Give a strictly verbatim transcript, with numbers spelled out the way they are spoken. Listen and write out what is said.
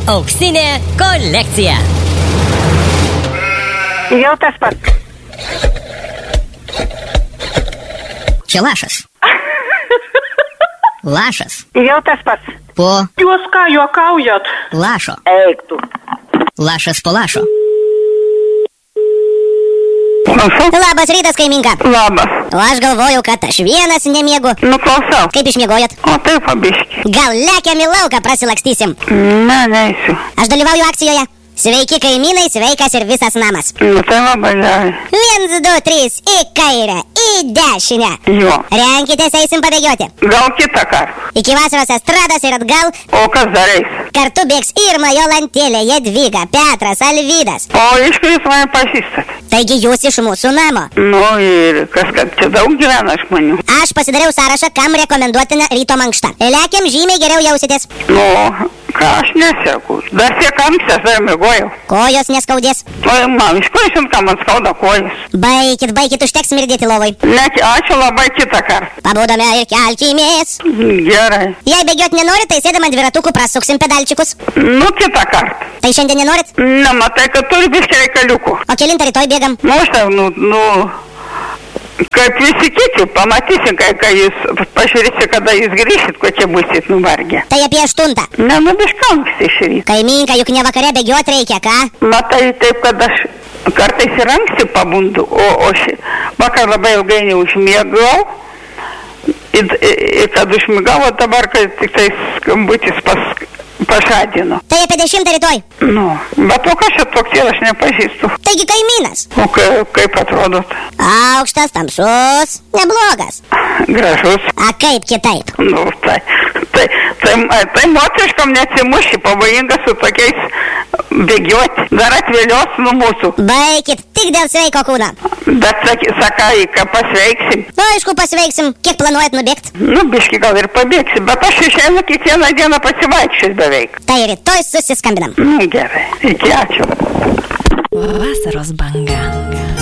Auksinė kolekcija. Jau tas pats. Čia lašas. Lašas. Jau tas pats. Po Jūs ką juokaujat? lašo. Eik tu. Lašas po lašo. Klausau? Labas rytas, kaiminka. Labas. O aš galvojau, kad aš vienas nemiegu. Nu, klausau. Kaip išmiegojat? O taip, pabiški. Gal lekiam į lauką prasilakstysim? Ne, neįsiu. Aš dalyvauju akcijoje. Sveiki kaimynai, sveikas ir visas namas. Nu, tai labai gerai. Viens, du, trys, į kairę, į dešinę. Jo. Renkitės, eisim pabėgioti. Gal kitą kartą. Iki vasaros estrados ir atgal. O kas dar eis? Kartu bėgs Irma, Jolantėlė, Jadvyga, Petras, Alvydas. O iš kur jūs mane pažįstat? Taigi jūs iš mūsų namo. Nu, ir kas, kad čia daug gyvena žmonių. Aš pasidariau sąrašą, kam rekomenduotina ryto mankšta. Lekiam, žymiai geriau jausitės. Nu, ką aš neseku. Dar tiek ankstės dar mėgojau. Kojos neskaudės. O man, iš kur žinot, ką man skauda kojas? Baikit, baikit, užteks smirdėti lovoj. Ne, ačiū labai kitą kartą. Pabūdame ir kelkimės. Gerai. Jei bėgiot nenorit, tai sėdam ant dviratukų, prasuksim pedalčiukus. Nu, kitą kartą. Tai šiandien nenorit? Ne, matai, kad turi biškį reikaliukų. O kelintą rytoj bėgam? Nu, aš tai, nu, nu, kaip visi kiti, pamatysim, kai, kai jūs pažiūrėsit, kada jūs grįšit, kokie busit nuvargę. Tai apie aštuntą. Ne, nu, biškį anksti iš ryto. Kaiminka, juk ne vakare bėgiot reikia, ką? Matai, taip, kad aš kartais ir anksti pabundu, o, o ši, vakar labai ilgai neužmiegau. Ir, ir kad užmigau, dabar, kai tik tai skambutis pas, pažadino. Tai apie dešimtą rytoj. Nu, bet o kas čia toks ir aš nepažįstu. Taigi kaimynas. O kaip, kaip atrodot? Aukštas, tamsus, neblogas. Gražus. A kaip kitaip? Nu, tai, tai, tai, tai moteriškam neatsimuši, pavojinga su tokiais bėgioti. Dar atvėlios nuo mūsų. Baikit, tik dėl sveiko kūno. Bet sakai, sakai, kad pasveiksim. Nu, aišku, pasveiksim. Kiek planuojat nubėgti? Nu, biški gal ir pabėgsim, bet aš išeinu kiekvieną dieną pasivaikščiot beveik. Tai rytoj susiskambinam. Nu, gerai. Iki, ačiū. Vasaros banga.